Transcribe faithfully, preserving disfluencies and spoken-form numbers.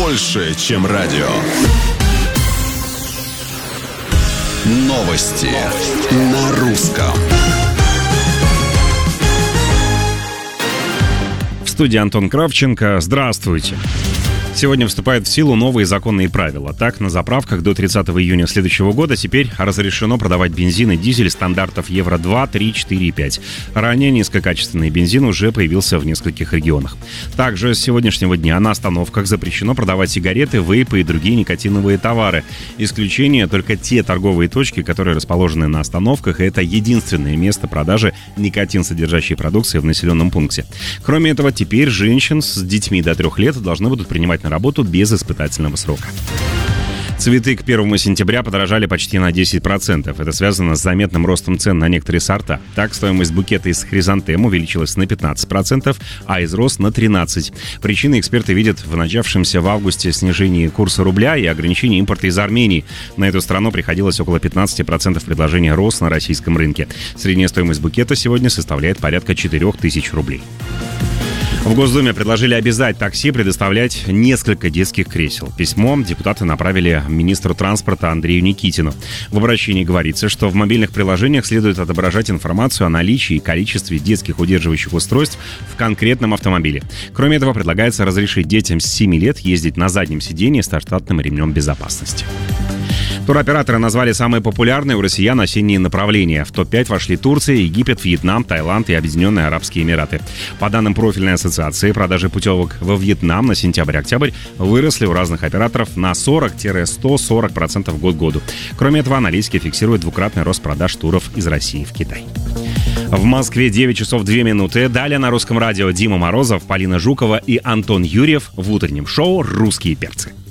больше, чем радио. Новости на русском. В студии Антон Кравченко. Здравствуйте. Сегодня вступают в силу новые законные правила. Так, на заправках до тридцатого июня следующего года теперь разрешено продавать бензин и дизель стандартов Евро два, три, четыре и пять. Ранее низкокачественный бензин уже появился в нескольких регионах. Также с сегодняшнего дня на остановках запрещено продавать сигареты, вейпы и другие никотиновые товары. Исключение только те торговые точки, которые расположены на остановках, и это единственное место продажи никотин-содержащей продукции в населенном пункте. Кроме этого, теперь женщин с детьми до трех лет должны будут принимать на работу без испытательного срока. Цветы к первому сентября подорожали почти на десять процентов. Это связано с заметным ростом цен на некоторые сорта. Так, стоимость букета из хризантем увеличилась на пятнадцать процентов, а из роз на тринадцать процентов. Причины эксперты видят в начавшемся в августе снижении курса рубля и ограничении импорта из Армении. На эту страну приходилось около пятнадцать процентов предложения роз на российском рынке. Средняя стоимость букета сегодня составляет порядка четыре тысячи рублей. В Госдуме предложили обязать такси предоставлять несколько детских кресел. Письмо депутаты направили министру транспорта Андрею Никитину. В обращении говорится, что в мобильных приложениях следует отображать информацию о наличии и количестве детских удерживающих устройств в конкретном автомобиле. Кроме этого, предлагается разрешить детям с семи лет ездить на заднем сидении со штатным ремнем безопасности. Туроператоры назвали самые популярные у россиян осенние направления. В топ пять вошли Турция, Египет, Вьетнам, Таиланд и Объединенные Арабские Эмираты. По данным профильной ассоциации, продажи путевок во Вьетнам на сентябрь-октябрь выросли у разных операторов на сорок - сто сорок процентов год к году. Кроме этого, аналитики фиксируют двукратный рост продаж туров из России в Китай. В Москве девять часов две минуты. Далее на русском радио Дима Морозов, Полина Жукова и Антон Юрьев в утреннем шоу «Русские перцы».